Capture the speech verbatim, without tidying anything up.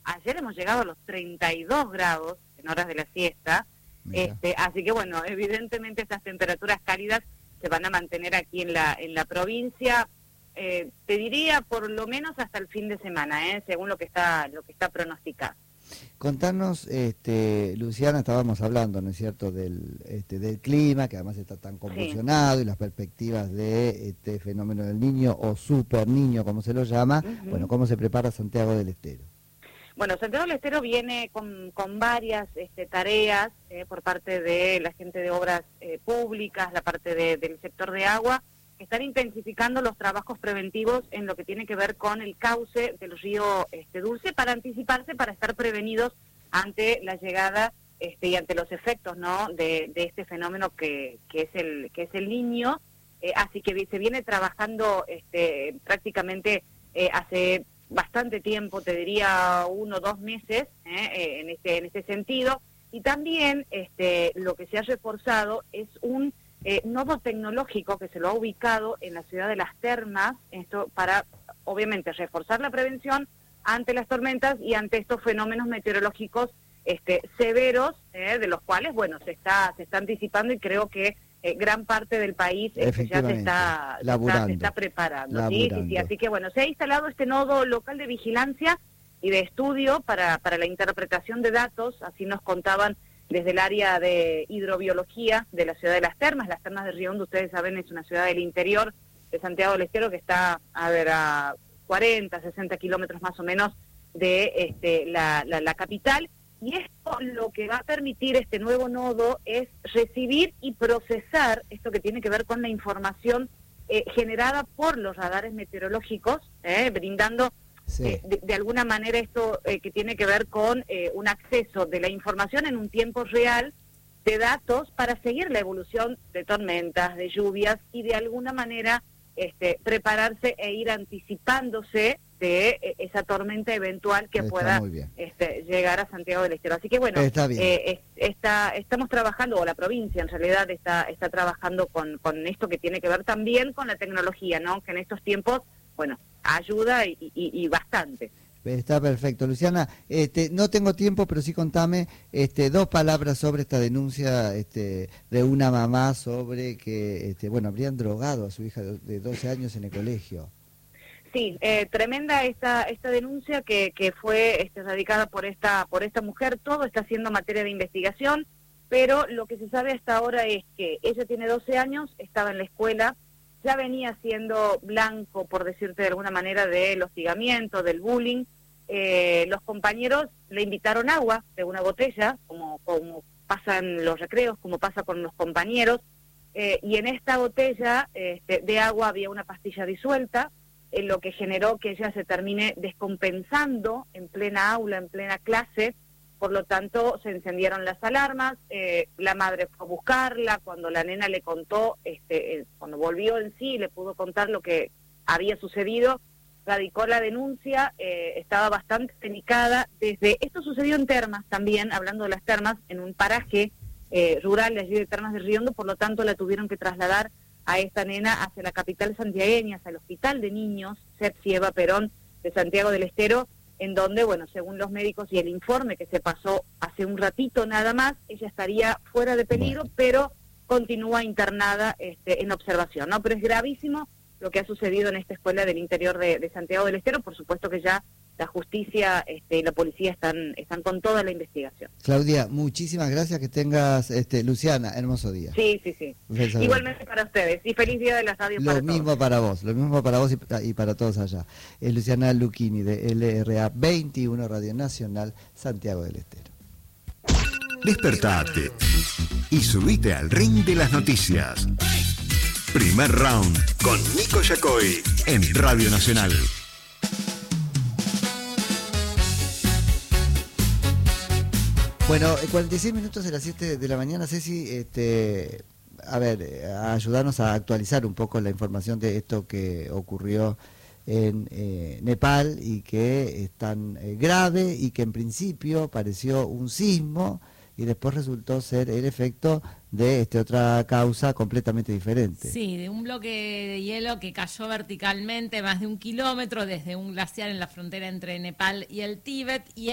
Ayer hemos llegado a los treinta y dos grados en horas de la siesta, este, así que bueno, evidentemente estas temperaturas cálidas se van a mantener aquí en la en la provincia, eh, te diría por lo menos hasta el fin de semana, eh, según lo que está lo que está pronosticado. Contanos, este, Luciana, estábamos hablando, ¿no es cierto?, del, este, del clima, que además está tan convulsionado, sí, y las perspectivas de este fenómeno del niño o super niño, como se lo llama. Uh-huh. Bueno, ¿cómo se prepara Santiago del Estero? Bueno, Santiago del Estero viene con, con varias este, tareas eh, por parte de la gente de obras eh, públicas, la parte de, del sector de agua. Están intensificando los trabajos preventivos en lo que tiene que ver con el cauce del río este, Dulce para anticiparse, para estar prevenidos ante la llegada este, y ante los efectos, ¿no?, de, de este fenómeno que, que es el que es el Niño. Eh, así que se viene trabajando este, prácticamente eh, hace bastante tiempo, te diría uno o dos meses, eh, en este en este sentido. Y también este, lo que se ha reforzado es un Eh, nodo tecnológico que se lo ha ubicado en la ciudad de Las Termas, esto para, obviamente, reforzar la prevención ante las tormentas y ante estos fenómenos meteorológicos este, severos, eh, de los cuales, bueno, se está se está anticipando y creo que eh, gran parte del país este, ya se está, se está, se está preparando. ¿Sí? Sí, sí. Así que, bueno, se ha instalado este nodo local de vigilancia y de estudio para, para la interpretación de datos, así nos contaban desde el área de hidrobiología de la ciudad de Las Termas. Las Termas de Río Hondo, ustedes saben, es una ciudad del interior de Santiago del Estero que está, a ver, a cuarenta, sesenta kilómetros más o menos de este, la, la, la capital. Y esto lo que va a permitir este nuevo nodo es recibir y procesar esto que tiene que ver con la información eh, generada por los radares meteorológicos, eh, brindando Sí. Eh, de, de alguna manera esto eh, que tiene que ver con eh, un acceso de la información en un tiempo real de datos para seguir la evolución de tormentas, de lluvias y de alguna manera este, prepararse e ir anticipándose de eh, esa tormenta eventual que Está pueda este, llegar a Santiago del Estero. Así que bueno, eh, es, está, estamos trabajando, o la provincia en realidad está, está trabajando con, con esto que tiene que ver también con la tecnología, ¿no?, que en estos tiempos, bueno, ayuda y, y, y bastante. Está perfecto, Luciana. Este, no tengo tiempo, pero sí contame este, dos palabras sobre esta denuncia este, de una mamá sobre que, este, bueno, habrían drogado a su hija de doce años en el colegio. Sí, eh, tremenda esta esta denuncia que, que fue este, radicada por esta por esta mujer. Todo está siendo materia de investigación, pero lo que se sabe hasta ahora es que ella tiene doce años, estaba en la escuela, ya venía siendo blanco, por decirte de alguna manera, del hostigamiento, del bullying. Eh, los compañeros le invitaron agua de una botella, como, como pasa en los recreos, como pasa con los compañeros, eh, y en esta botella este, de agua había una pastilla disuelta, eh, lo que generó que ella se termine descompensando en plena aula, en plena clase. Por lo tanto, se encendieron las alarmas, eh, la madre fue a buscarla, cuando la nena le contó, este, eh, cuando volvió en sí, le pudo contar lo que había sucedido, radicó la denuncia, eh, estaba bastante delicada. Desde esto sucedió en Termas también, hablando de las Termas, en un paraje eh, rural de allí de Termas de Río Hondo, por lo tanto la tuvieron que trasladar a esta nena hacia la capital santiagueña, hacia el Hospital de Niños, Sepsi Eva Perón, de Santiago del Estero, en donde, bueno, según los médicos y el informe que se pasó hace un ratito nada más, ella estaría fuera de peligro, bueno, pero continúa internada este, en observación, ¿no? Pero es gravísimo lo que ha sucedido en esta escuela del interior de, de Santiago del Estero. Por supuesto que ya la justicia este, y la policía están están con toda la investigación. Claudia, muchísimas gracias, que tengas, este, Luciana, hermoso día. Sí, sí, sí. Igualmente para ustedes, y feliz día de la radio para todos. Lo mismo para vos, lo mismo para vos y, y para todos allá. Es Luciana Lucchini de L R A veintiuno Radio Nacional, Santiago del Estero. Despertate y subite al ring de las noticias. Primer round con Nico Yacoy en Radio Nacional. Bueno, cuarenta y seis minutos de las siete de la mañana, Ceci, este, a ver, a ayudarnos a actualizar un poco la información de esto que ocurrió en eh, Nepal y que es tan eh, grave y que en principio pareció un sismo y después resultó ser el efecto de este, otra causa completamente diferente. Sí, de un bloque de hielo que cayó verticalmente más de un kilómetro desde un glaciar en la frontera entre Nepal y el Tíbet, y